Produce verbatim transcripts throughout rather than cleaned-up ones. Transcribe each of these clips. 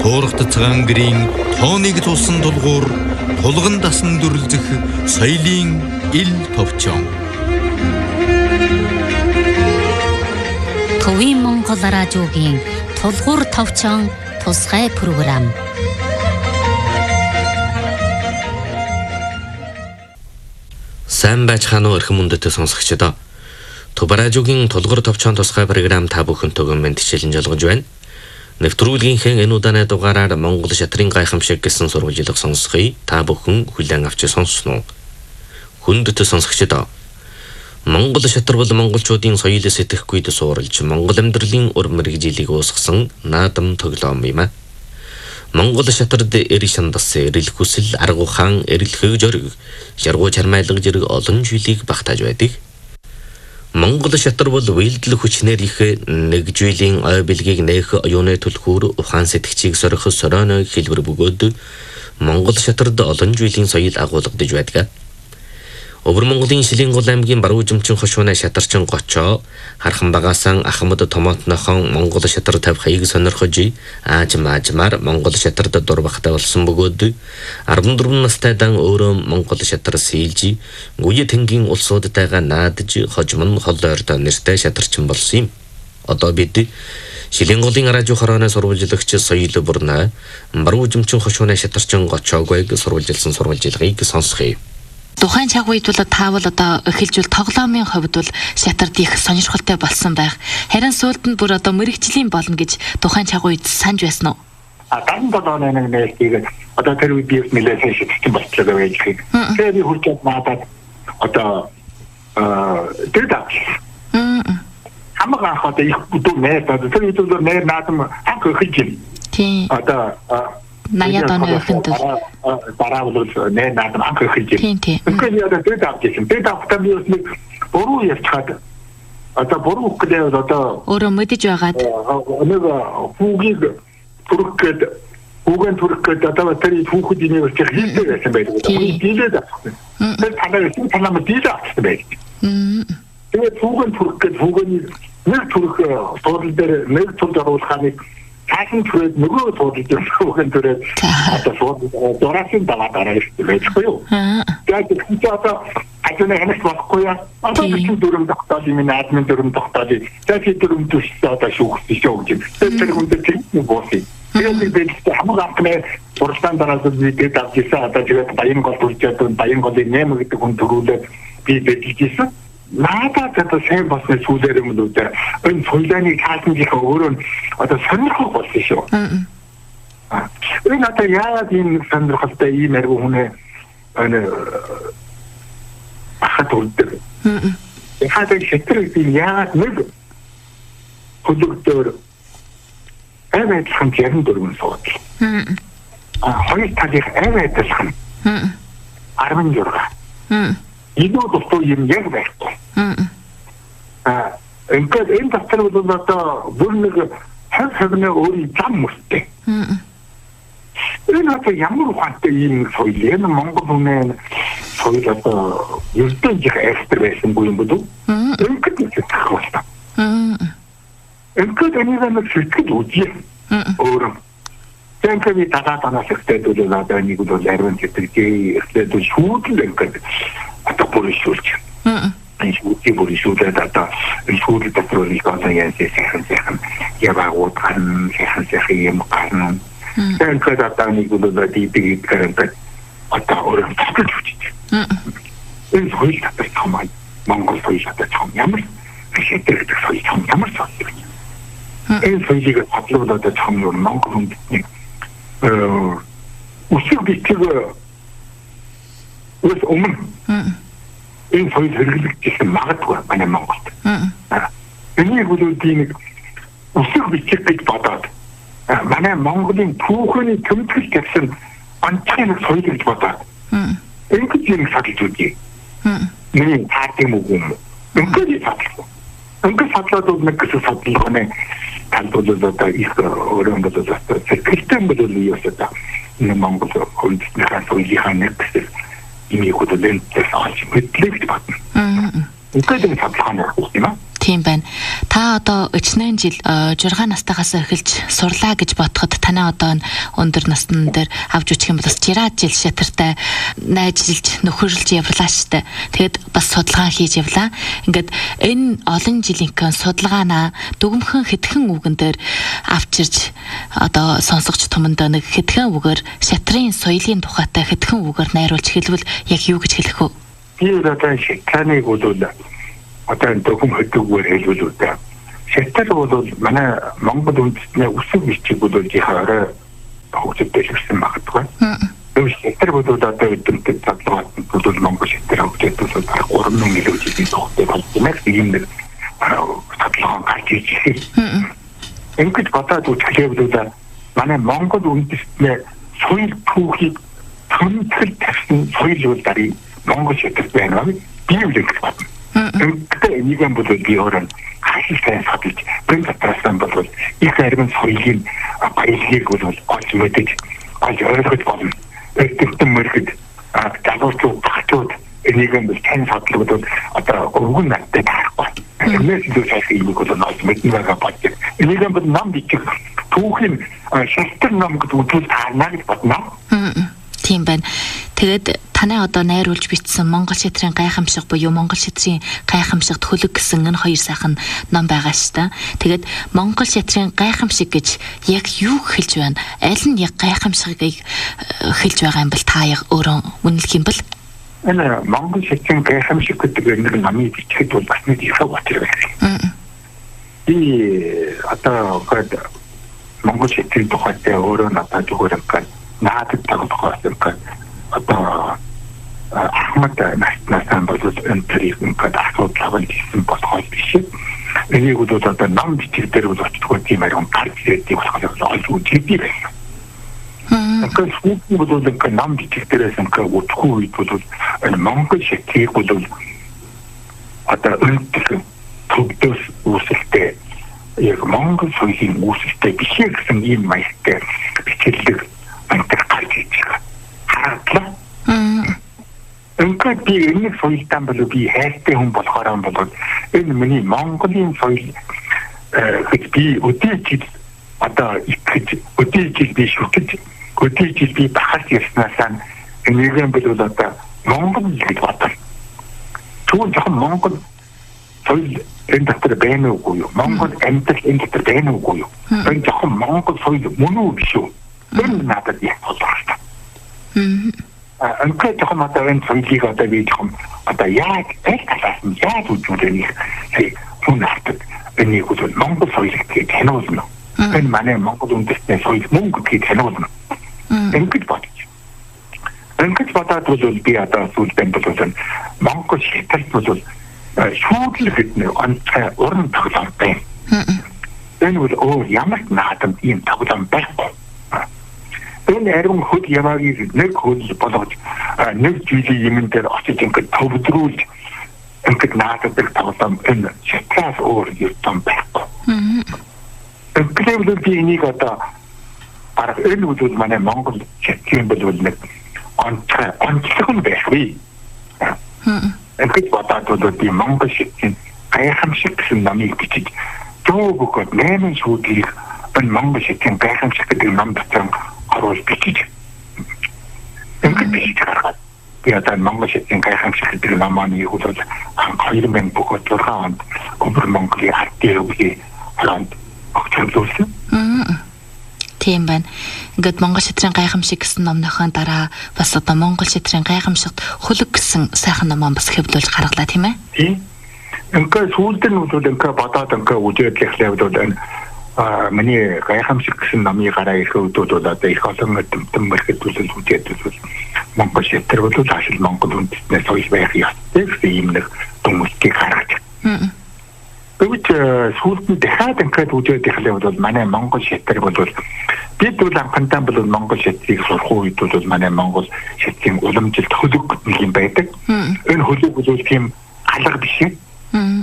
Туурахт цагаан гэрийн тооныг тулсан тулгуур тулган дасан дүрлзэх соёлын ил товчон. Төвийн Монгол радиогийн тулгуур товчон тусгай програм. Сайн байцгаана уу эрхэм мөндөд сонсогчдоо. Төв радиогийн тулгуур товчон тусгай програм та бүхэнтэйгээ мэдчилэн жолгож байна. Нэвтрүүлгийнхээ энэ удааны дугаараар Монгол шатрын гайхамшиг гэсэн сурвалжлага сонсгоё. Та бүхэн хүлээн авч сонсноо. Хүндэт сонсогчдоо. Монгол шатар бол монголчуудын соёл сэтгэхүйд суурилж монгол амьдралын ур мэргэжилийг уусгасан наадам тоглоом юм а. Монгол шатард эр шандас эрэл хүсэл арга ухаан эрэл хөгжөрг жаргуу чармайлга зэрэг олон зүйлийг багтааж байдаг. Монгол шатар бол уйлдэл хүчнэр их нэг зүйлийн ой билгийг нээх оюуны түлхүүр ухаан сэтгчийг сорих сорооны хэлбэр бөгөөд Монгол шатард олон зүйлийн соёл агуулгадж байдаг. Өвөр Монголын Шилэнгол аймгийн Баруужимчин хошууны шатарчин гочоо хархан багаасан Ахмад Томотнохон Монгол шатар тавихыг сонирхож ааж маажмаар Монгол шатарт дурбахтай болсон бөгөөд арван дөрвөн настайдан өөрөө Монгол шатар сийлж гүйе тэнгийн улсуудтайгаа наадж хожмон холойртой нэртэй шатарчин болсон юм. Одоо бид Шилэнголын радио хорооны сурвалжлагч соёл бүрнэ Баруужимчин хошууны шатарчин гочоогойг сурвалжилсан сурвалжлагыг сонсгоё. Тухайн цаг үед бол таавал одоо эхэлжүүл тоглоомын хувьд бол шатард их сонирхолтой болсон байх. Харин сүүлд нь бүр одоо мэрэгжлийн болно гэж тухайн цаг үед санаж байсан уу? А гандад оноо нэг нэг одоо тэр үед би нэлээд шигтсэн болчихлоо байж хийг. Тэр би хурцад надад одоо аа тэр даа. Мм. Хамаг анх одоо их бүдүү нэр одоо тэр үед бол нэр наадам анх эхэлж байна. Тийм. Одоо Наяд оны өөхөнд дараа бол нэ наадам анх эхэлж байна. Тэгэхээр яа тэр давж ирсэн. Тэр давтаа би нэг буруу ярьцгаад одоо буруу гэдэг одоо өөрөө мэдэж байгаад нэг хүүгийг түрх гээд хүүгэн түрх гээд одоо тэр хүүхэд инийг өчиг хийдэг байсан байдаг. Дийлээд авсан. Тэр танаа тийм танаа дийлээд авсан байдаг. Тэгээд хүүгэн түрх гээд хүүгэний нэг түрх суудлын дээр нэг тул оруулахыг цаасан түрээд нөгөө суудлын хүүгэн түрээд одоо суудлын дураасын даваа дараа ирсэн байхгүй юу? Тэгээд чи одоо ажны хэнэс болохгүй яа. Одоо чи дүрм тогтоод юм наадмын дүрм тогтоод. Тэгээд чи дүрм төсөө одоо шүүхсэн шүү гэж. Тэр хүнд тийм босий. Тэгээд бид хамаг амтны уралдаан дараа зүйлээ давжсэн одоо тэгээд баян гол төрчөөд баян голын нэм гэдэг хүн төрүүлээд би бэлгэжсэн. Надад одоо сайн басны сүүлээр юм л үү. Энэ соёлын хаалтныг өөрөө одоо сонирхох болсон шүү. Аа. Энэ одоо яагаад ийм сонирхолтой ийм арга хүнээ энэ ахад үлдээ. Хм. Яагаад шитрэг би яагаад нэг хөдөлгөөр аваад хам ярин дөрвөн суудаг. Хм. А хоёр талыг аваад талхан. Хм. арван журга. Хм. Идүү тусуу юм яг байхгүй. Аа ингээд энэ тасгал бол одоо бүр нэг хав хавны өөрийн зам мөстэй. Энэ одоо ямар ухаантай ийм соёл энэ Монгол үнэ соёл одоо ертөнцийн экстер байсан юм бол ингээд нэг зүйл байна. Ингээд энэ нэг сэтгэл үгүй. Өөр Тэнцээ би татаад анаас ихтэйдүүл надад нэг үл арван сэтгэлгээ ихтэйдүүл шүүтэл ингээд одоо бүршүүлж. Энэ шүүтийн бүршүүлээд одоо шүүл дотроо нэг одоо яасан сайхан сайхан яваагууд гарна сайхан сайхан юм гарна. Тэнцээ одоо нэг үл дийдэг гэдэг одоо өөрөө сэтгэл хүчтэй. Энэ соёл татах юм Монгол соёл татах юм ямар хэвээр гэдэг соёл юм ямар соёл юм. Энэ соёлыг хатлуулаад байгаа юм Монгол хүндний өсөг битгий өс өмнө энэ соёл хэрэглэгдсэн магадгүй манай Монголд. Энийг бүлүүдийн нэг өсөг битгий гэж бодоод манай Монголын түүхний тэмдэглэл гэсэн онцгой соёл гэж бодоод ингэж юм садж үзье. Миний таадаг үг юм. Ингэж садлаа. Ингэж садлаад нэг гэсэн садлахны талбарт одоо их өрөөнд одоо сэтгэлтэй бол юу ясаа энэ Монгол хөлтний соёлын нэг гэсэн юм их хөдөлгөөнтэй суулж мэдлэгч батна. Ингээд энэ садлахаа нөх юм аа. Тийм байна. Та одоо өчнөн жил жургаан настайгаас эхэлж сурлаа гэж бодоход танай одоо өндөр насны дээр авч үчих юм бол бас жираад жил шатартай найжилж нөхөрлж явлаа штэ. Тэгэд бас судалгаа хийж явлаа. Ингээд энэ олон жилийнхэн судалгаанаа дүгмхэн хэдхэн үгэн дээр авчирж одоо сонсогч томондоо нэг хэдхэн үгээр шатрын соёлын тухайтай хэдхэн үгээр найруулж хэлвэл яг юу гэж хэлэх вэ? Би одоо шатрыг бол одоо дөхөм хөдөлгөөр хэлвэл үү. Шатар бол манай Монгол үндэстний үсэг бичиг бол жихаараа хөгжөлтэй шигсэн магадгүй. Тэр шатар бол одоо өдөртөд цаглаад бол Монгол шатар хөгжөлтэй бол гурван мянган илүү жилийн хугацаанд болж байна. Тийм нэг цаглаа гарч ирж байна. Ингээд бодоод үзэхлээр манай Монгол үндэстний соёл түүхийг томтгол тавьсан соёл бол дарыг Монгол шатар байна. Би л гэж бодно. Ингээд энийг юм бол би өөрөө хашилтай сатж бэн татрасан бол их харин соёлын баялагийг бол олж мэдэж олж ойлгож болно. Өөртөө мөрөд залуучууд багчууд энийг юм бол тань садлууд одоо өвгөн надтай таарахгүй. Энэс илүү сайхан юм бол олж мэднэ байгаа бодож. Энийг юм бол нам бичих түүхийн шалтар нам гэдэг үйл таарна гэж бодно. Тийм байна. Тэгээд танай одоо найруулж бичсэн Монгол шатрын гайхамшиг буюу Монгол шатрын гайхамшигт хөлөг гэсэн энэ хоёр сайхан ном байгаа шүү дээ. Тэгээд Монгол шатрын гайхамшиг гэж яг юу хэлж байна? Аль нь яг гайхамшигыг хэлж байгаа юм бол та яг өөрөө үнэлэх юм бол? Энэ Монгол шатрын гайхамшиг гэдэг нэг номыг бичихд бол бас нэг их батэр байна. Би одоо гээд Монгол шатрын тухайтай өөрөө надад зүгээр юм надад тагуулсан ka одоо Ахмад настнасан бол энэ төрлийн асуудал хийсэн болохоос биш. Энийг бол одоо ном бичиг дээр бол очтгоо тийм ариун гарч ирдэг болохоор олж үздэг байсан. Тэгэхээр сүүлийн бол энэ ном бичиг дээрээс энэ утгагүй үед бол энэ Монгол шатрыг бол одоо өндөр төгдөөс үүсэлтэй яг Монгол соёлын үүсэлтэй биш гэсэн ийм маягтай бичэлдэг антер гарч ирж байгаа. Ингээд би энэ соёлтан бол би хайртай хүн болохоор юм бол энэ миний Монголын соёл гэж би өдөөж одоо итгэж өдөөж би шүтэж өдөөж би бахарч яснасаа энийгэн бол одоо Монгол гэж бодсон. Түүн жоохон Монгол соёл энэ дотор байна уугүй юу? Монгол амьтал энэ дотор байна уугүй юу? Энэ жоохон Монгол соёл мөн үү биш үү? Энэ надад яг болчихсон. Мм. А ингээд жоохон одоо энэ соёлыг одоо би жоохон одоо яг аль талаас нь яг үзүүлэх хүн автад энийг бол Монгол соёл гэж таниулна. Энэ манай Монгол үндэстний соёл мөн гэдгийг таниулна. Ингээд бодож. Ингээд бодоод бол би одоо сүүлдээ бол Монгол шатрт бол шүүдлэг гэдэг онцгой уран тоглоом байна. Энэ бол оо ямар наадам ийм тоглоом байхгүй. Энэ ариун хөд яваагийг нэг хөл болгож нэг жилийн юм дээр очиж ингээд төвдрүүлж ингээд нааддаг тоглоом энэ шатраас өөр юм байхгүй. Тэгэхээр би энийг одоо арга энэ үйл манай Монгол шатрын бол нэг онцгой онцлог нь байхгүй. Ингээд бодоод бол би Монгол шатрын гайхамшиг гэсэн номыг бичиж зөө бөгөөд найман шүүдлийг энэ Монгол шатрын гайхамшиг гэдэг ном дотор оруулж бичиж ингээд бичиж гаргаад би одоо Монгол шатрын гайхамшиг гэдэг номыг юу бол хоёр мянга бөгөөд зургаан онд Гомбор Монголын арт дэвгүй ханд огцолуулсан. Тийм байна. Ингээд Монгол шатрын гайхамшиг гэсэн номныхон дараа бас одоо Монгол шатрын гайхамшигт хөлөг гэсэн сайхан номоо бас хэвлүүлж гаргалаа тийм ээ? Тийм. Ингээд сүүлдэн нь бол ингээд бодоод ингээд үжээд эхлэв бол энэ миний гайхамшиг гэсэн номыг гараа ирэх үед бол одоо их олон тэмтэн мэрхэд үзэл үжээд бол Монгол шатр бол ашиг Монгол үндэстний соёл байх ёстой гэсэн юм нэг дүнмөлтийг гаргаж. Тэгвэл сүүлд нь дахиад ингээд үжээд эхлэв бол манай Монгол шатр бол бид бол анхандаа бол Монгол шатрыг сурах үед бол манай Монгол шатрын уламжилт хөлөг нэг юм байдаг. Энэ хөлөг бол тийм алга биш ээ.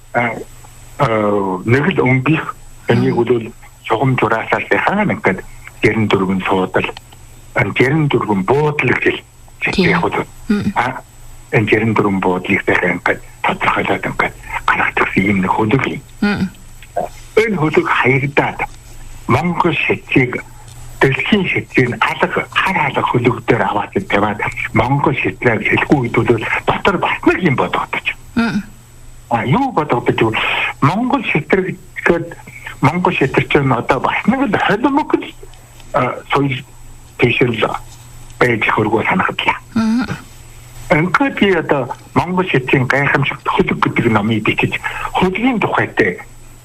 Аа нэг л өмбих энийг бол чухам зураасаа сайхан ингээд гэрэн дөрвөн суудал ан гэрэн дөрвөн буудлыг жил яг бол а энэ гэрэн дөрвөн буудлыг сайхан ингээд тодорхойлоод ингээд санагдсан юм нэг хөлөг юм. Энэ хөлөг хаягдаад Монгол шидийг дэлхийн шидийг алга хар алга хөлөг дээр аваад тавиад Монгол шидлэг хэлгүй хэдүүл дотор бас нэг юм бодогдож. А юу бодогдож Монгол шидрэггээд Монгол шидрч нь одоо бас нэг л холимог соёл тийшэл байж хөргөө санагдлаа. Ингээд би одоо Монгол шидрийн гайхамшигт хөлөг гэдэг номыг бичиж хөлгийн тухайтай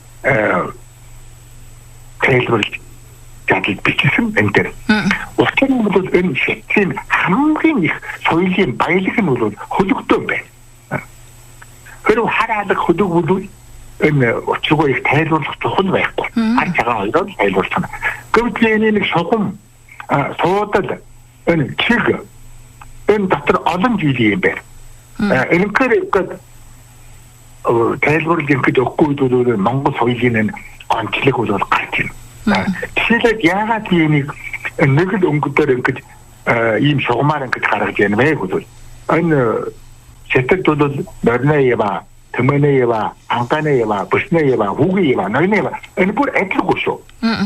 хэлбэрл жадлыг бичсэн энэ дээр. Учир нь бол энэ шидрийн хамгийн их соёлын баялаг нь бол хөлөгтэй байна. Хэрвээ хар алга хөлөг бол энэ учиргүй их тайлбарлах чухал байхгүй. Хар цагаан хоёроо тайлбарлах. Гэвч энэ нэг шугам суудал энэ чиг энэ дотор олон зүйл юм байна. Энэхээр ингээд тайлбарлаж ингэж өгөхгүй бол Монгол соёлын онцлог бол гарч байна. Тэгэхээр яагаад ийм нэг л өнгөдөр ингэж ийм шугамаар ингэж гаргаж яана вэ гэвэл энэ шидэд бол норны ява, төмөний ява, ангааны ява, бүсний ява, хүүгийн ява, нойны ява энэ бүр адилгүй шүү.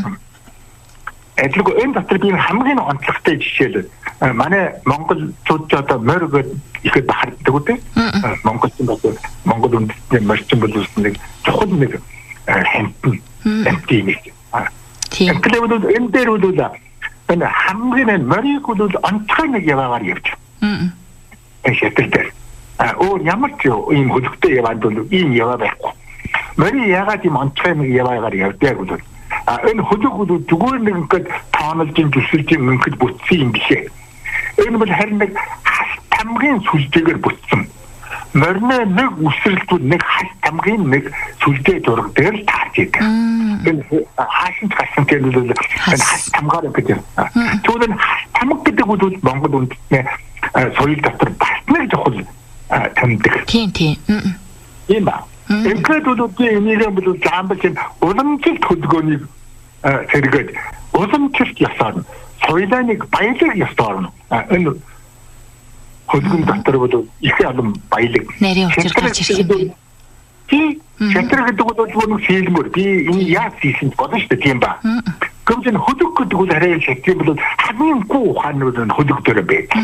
Адилгүй энэ дотор би хамгийн онцлогтой жишээл манай монголчууд одоо моргод ихэд бахардаг үү? Монголчин бол Монгол үндэстний морчин бол нэг чухал нэг хамт хамтын нэг. Тэгэхээр бол энэ дээр бол энэ хамгийн морийг бол онцгой нэг яваагаар явж. Аа. Шидэд. А өөр ямар ч ийм хөлөгтэй яваад бол ийм яваа байхгүй. Мори ягаад ийм онцгой нэг яваагаар явдаг бол а энэ хөлөг бол зүгээр нэг ингээд тоонолж юм төсөлж юм ингээд бүтсэн юм бишээ. Энэ бол харин нэг тамгийн сүлжээгээр бүтсэн. Морины нэг үсрэлтүүд нэг хас тамгийн нэг сүлжээ зураг дээр л таарч идэг. Энэ хаашин гасан гэдэг бол энэ хас тамгаар гэдэг. Тэгвэл тамг гэдэг бол Монгол үндэстний соёл дотор бас нэг чухал тамдаг. Тийм тийм. Ийм ба. Ингээд бол би энийг бол заамбал чинь уламжлалт хөдөлгөөнийг сэргээд уламжлалт ёсоор соёлыг баялаг ёсоор энэ хөдөлгөөн дотор бол их олон баялаг. Нарийн учир гарч ирэх юм. Тий, шатраг гэдэг бол нэг филмөр. Би энэ яаж хийсэн болно шүү дээ тийм ба. Гэвч энэ хөдөг гэдэг бол арай шатрын бол хамгийн гоо ухаан нь хөдөг дээр байдаг.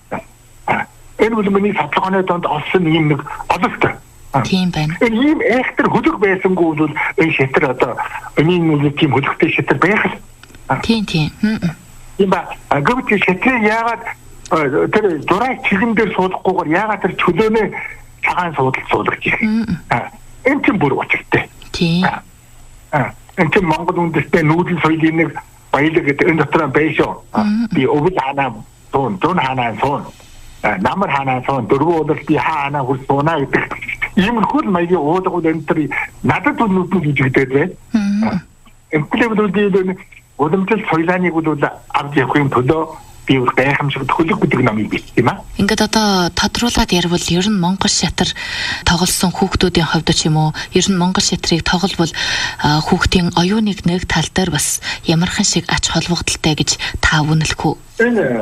Энэ бол миний сатлаганы донд олсон юм нэг ололтой. Тийм байна. Энэ ийм айхтар хөдөг байсангүй бол энэ шатар одоо энэ нэг тийм хөдөгтэй шатар байх л. Тийм тийм. Тийм ба. Гэвч шатрын яагаад тэр дурай чигэн дээр суулгахгүйгээр яагаад тэр чөлөөнөө цагаан суудалд суулгаж ирэх. Энэ ч бүр учиртай. Тийм. Аа энэ ч Монгол үндэстэй нүүдэл соёлын нэг баялаг гэдэг энэ дотор байшоо. Би өвөл ханаа туун, туун ханаа туун. Намар ханаа туун, дөрвөн удаа би хаана хурц туунаа гэдэг. Ийм хөл маягийн уудагууд энэ төр надад нүдний жижигдээд байна. Эмплэвдүүд энэ удамжил соёлыг бол авч явах юм төлөө би өөр гайхамшигт хөлөг гэдэг номыг бичсэн юм аа. Ингээд одоо тодруулаад ярил ер нь Монгол шатар тоглосон хүүхдүүдийн хувьд ч юм уу ер нь Монгол шатрыг тоглол хүүхдийн оюуныг нэг тал дээр бас ямархан шиг ач холбогдолтой гэж та үнэлэх үү?